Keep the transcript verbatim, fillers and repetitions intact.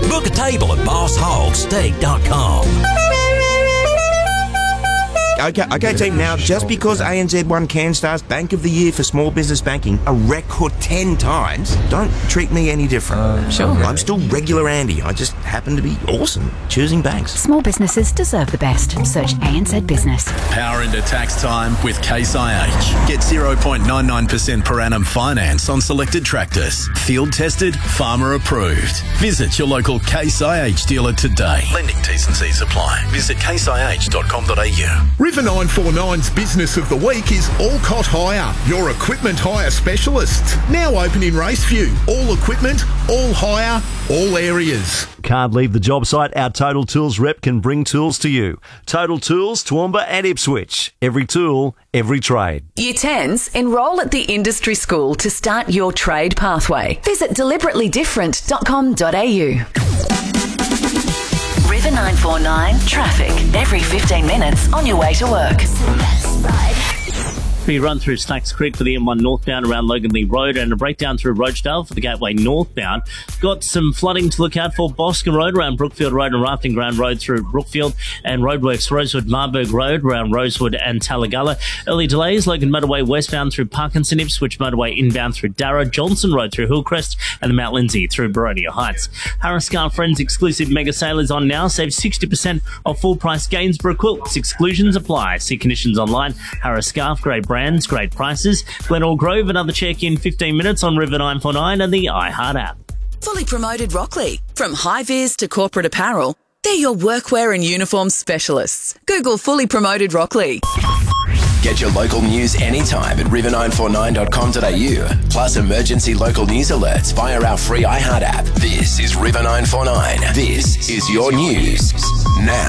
Book a table at boss hog steak dot com. Okay, okay, team. Now, just because A N Z won CanStar's Bank of the Year for small business banking a record ten times, don't treat me any different. Uh, sure. I'm still regular Andy. I just happen to be awesome choosing banks. Small businesses deserve the best. Search A N Z Business. Power into tax time with Case I H. Get zero point nine nine percent per annum finance on selected tractors. Field tested, farmer approved. Visit your local Case I H dealer today. Lending T's and C's apply. Visit case I H dot com dot a u. River nine forty-nine's Business of the Week is Alcott Hire, your equipment hire specialist. Now open in Raceview. All equipment, all hire, all areas. Can't leave the job site? Our Total Tools rep can bring tools to you. Total Tools, Toowoomba and Ipswich. Every tool, every trade. Year tens, enrol at the industry school to start your trade pathway. Visit deliberately different dot com dot a u. River nine forty-nine traffic every fifteen minutes on your way to work. We run through Snacks Creek for the M one northbound around Logan Lee Road and a breakdown through Rochdale for the Gateway northbound. Got some flooding to look out for Boscombe Road around Brookfield Road and Rafting Ground Road through Brookfield, and Roadworks Rosewood Marburg Road around Rosewood and Talagalla. Early delays Logan Motorway westbound through Parkinson, Ipswich Motorway inbound through Darra, Johnson Road through Hillcrest and the Mount Lindsay through Baronia Heights. Harris Scarf Friends exclusive mega sale is on now. Save sixty percent off full price Gainsborough quilts. Exclusions apply. See conditions online. Harris Scarf, great brands, great prices. Glenelg Grove, another check in fifteen minutes on River nine forty-nine and the iHeart app. Fully Promoted Rockley. From high-vis to corporate apparel, they're your workwear and uniform specialists. Google Fully Promoted Rockley. Get your local news anytime at river nine forty-nine dot com dot a u. Plus emergency local news alerts via our free iHeart app. This is River nine forty-nine. This is your news now.